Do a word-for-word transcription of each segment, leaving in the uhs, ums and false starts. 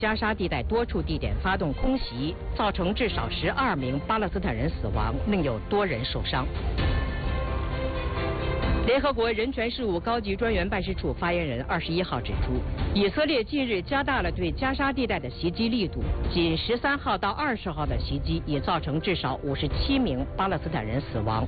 加沙地带多处地点发动空袭，造成至少十二名巴勒斯坦人死亡，另有多人受伤。联合国人权事务高级专员办事处发言人二十一号指出，以色列近日加大了对加沙地带的袭击力度，仅十三号到二十号的袭击也造成至少五十七名巴勒斯坦人死亡。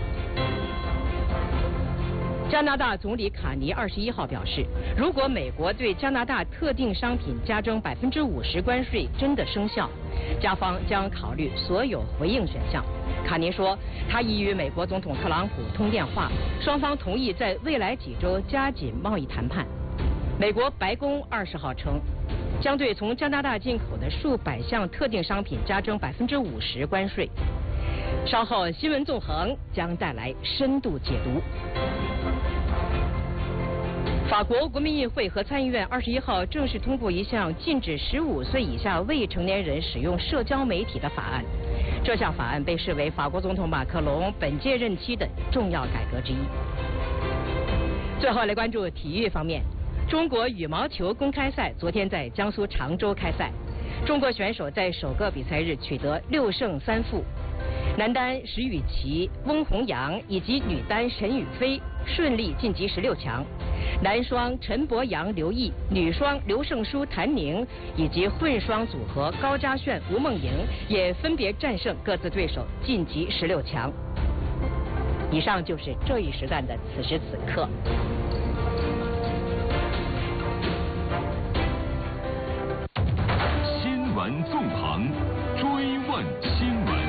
加拿大总理卡尼二十一号表示，如果美国对加拿大特定商品加征百分之五十关税真的生效，加方将考虑所有回应选项。卡尼说，他已与美国总统特朗普通电话，双方同意在未来几周加紧贸易谈判。美国白宫二十号称，将对从加拿大进口的数百项特定商品加征百分之五十关税。稍后新闻纵横将带来深度解读。法国国民议会和参议院二十一号正式通过一项禁止十五岁以下未成年人使用社交媒体的法案。这项法案被视为法国总统马克龙本届任期的重要改革之一。最后来关注体育方面，中国羽毛球公开赛昨天在江苏常州开赛，中国选手在首个比赛日取得六胜三负。男单石宇奇、翁宏阳以及女单沈雨霏顺利晋级十六强，男双陈博阳、刘毅，女双刘胜书、谭宁以及混双组合高嘉炫、吴梦莹也分别战胜各自对手晋级十六强。以上就是这一时段的此时此刻。 新闻纵横，追问新闻。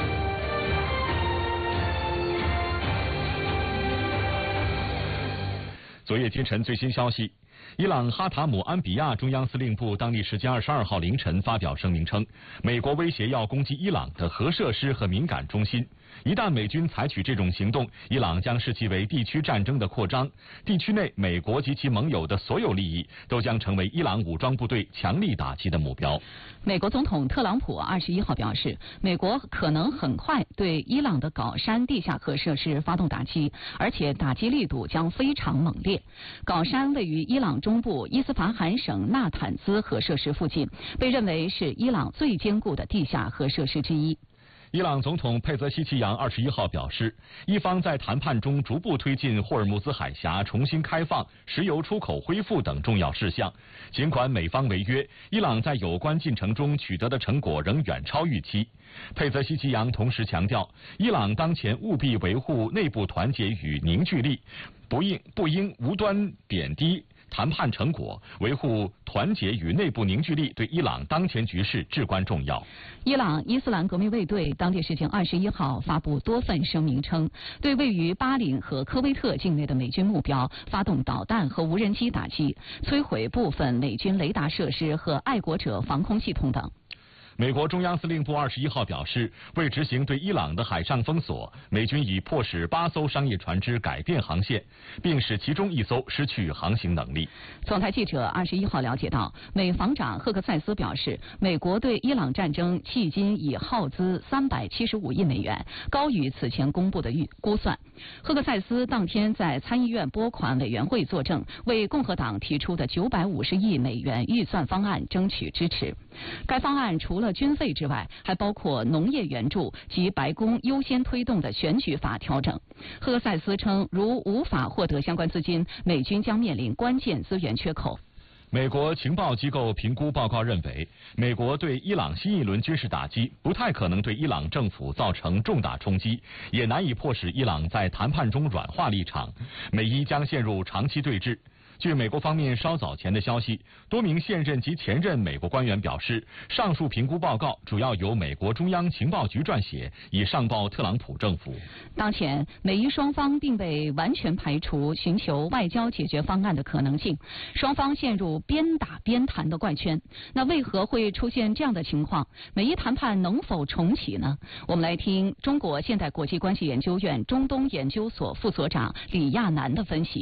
昨夜今晨最新消息，伊朗哈塔姆安比亚中央司令部当地时间二十二号凌晨发表声明称，美国威胁要攻击伊朗的核设施和敏感中心，一旦美军采取这种行动，伊朗将视其为地区战争的扩张，地区内美国及其盟友的所有利益都将成为伊朗武装部队强力打击的目标。 美国总统特朗普二十一号表示，美国可能很快对伊朗的皋山地下核设施发动打击，而且打击力度将非常猛烈。皋山位于伊朗中部伊斯法罕省纳坦兹核设施附近，被认为是伊朗最坚固的地下核设施之一。 伊朗总统佩泽希奇扬二十一号表示，伊方在谈判中逐步推进霍尔木兹海峡重新开放、石油出口恢复等重要事项。尽管美方违约，伊朗在有关进程中取得的成果仍远超预期。佩泽希奇扬同时强调，伊朗当前务必维护内部团结与凝聚力，不应不应无端贬低谈判成果，维护团结与内部凝聚力对伊朗当前局势至关重要。 伊朗伊斯兰革命卫队当地时间二十一号发布多份声明称，对位于巴林和科威特境内的美军目标发动导弹和无人机打击，摧毁部分美军雷达设施和爱国者防空系统等。 美国中央司令部二十一号表示，为执行对伊朗的海上封锁，美军已迫使八艘商业船只改变航线，并使其中一艘失去航行能力。 总台记者二十一号了解到，美防长赫克塞斯表示，美国对伊朗战争迄今已耗资三百七十五亿美元，高于此前公布的预估算。赫克塞斯当天在参议院拨款委员会作证，为共和党提出的九百五十亿美元预算方案争取支持。该方案除了军费之外，还包括农业援助及白宫优先推动的选举法调整。赫克塞斯称，如无法获得相关资金，美军将面临关键资源缺口。 美国情报机构评估报告认为，美国对伊朗新一轮军事打击不太可能对伊朗政府造成重大冲击，也难以迫使伊朗在谈判中软化立场，美伊将陷入长期对峙。据美国方面稍早前的消息，多名现任及前任美国官员表示，上述评估报告主要由美国中央情报局撰写，以上报特朗普政府。 当前，美伊双方并未完全排除寻求外交解决方案的可能性，双方陷入边打边谈的怪圈。那为何会出现这样的情况？美伊谈判能否重启呢？我们来听中国现代国际关系研究院中东研究所副所长李亚男的分析。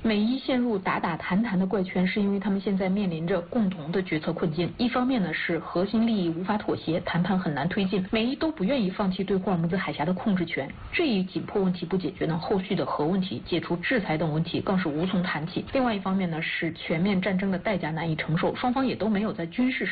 美伊陷入打打谈谈的怪圈，是因为他们现在面临着共同的决策困境。一方面呢是核心利益无法妥协，谈判很难推进，美伊都不愿意放弃对霍尔木兹海峡的控制权。这一紧迫问题不解决呢，后续的核问题、解除制裁等问题更是无从谈起。另外一方面呢是全面战争的代价难以承受，双方也都没有在军事